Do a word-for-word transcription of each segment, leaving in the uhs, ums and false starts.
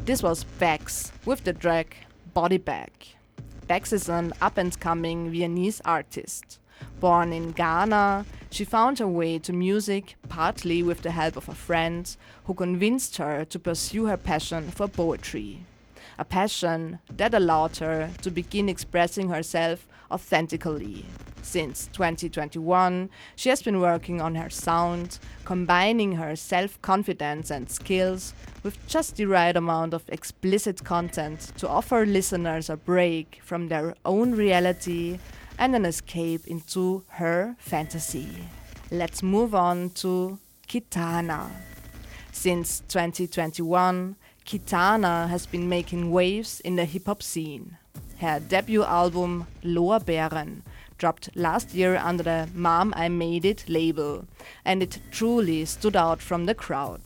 This was Bex with the track Body Bag. Bex is an up-and-coming Viennese artist. Born in Ghana, she found her way to music partly with the help of a friend who convinced her to pursue her passion for poetry. A passion that allowed her to begin expressing herself authentically. Since twenty twenty-one, she has been working on her sound, combining her self-confidence and skills with just the right amount of explicit content to offer listeners a break from their own reality and an escape into her fantasy. Let's move on to Kitana. Since twenty twenty-one, Kitana has been making waves in the hip-hop scene. Her debut album Lorbeeren dropped last year under the Mom I Made It label, and it truly stood out from the crowd.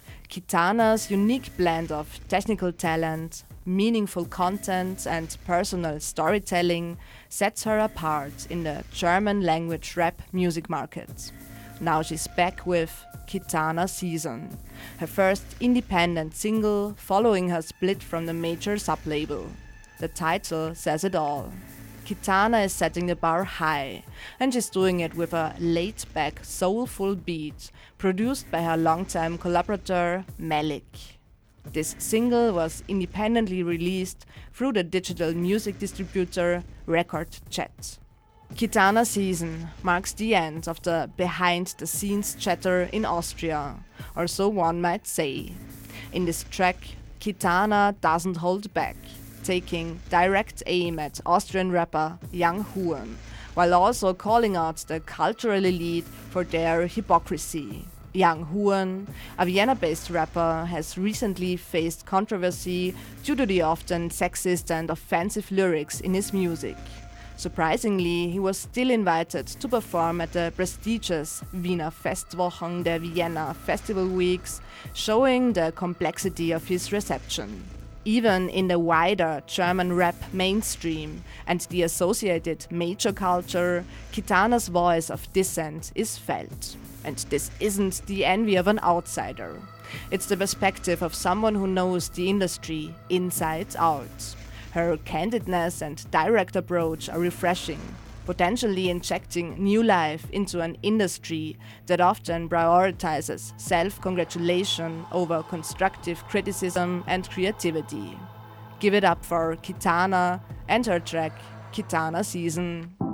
Kitana's unique blend of technical talent, meaningful content and personal storytelling sets her apart in the German language rap music market. Now she's back with Kitana Season, her first independent single following her split from the major sub-label. The title says it all. Kitana is setting the bar high, and she's doing it with a laid-back, soulful beat produced by her longtime collaborator Malik. This single was independently released through the digital music distributor Record Chat. Kitana Season marks the end of the behind-the-scenes chatter in Austria, or so one might say. In this track, Kitana doesn't hold back, taking direct aim at Austrian rapper Young Huren, while also calling out the cultural elite for their hypocrisy. Young Huren, a Vienna-based rapper, has recently faced controversy due to the often sexist and offensive lyrics in his music. Surprisingly, he was still invited to perform at the prestigious Wiener Festwochen der Vienna Festival Weeks, showing the complexity of his reception. Even in the wider German rap mainstream and the associated major culture, Kitana's voice of dissent is felt. And this isn't the envy of an outsider. It's the perspective of someone who knows the industry inside out. Her candidness and direct approach are refreshing, potentially injecting new life into an industry that often prioritizes self-congratulation over constructive criticism and creativity. Give it up for Kitana and her track Kitana Season.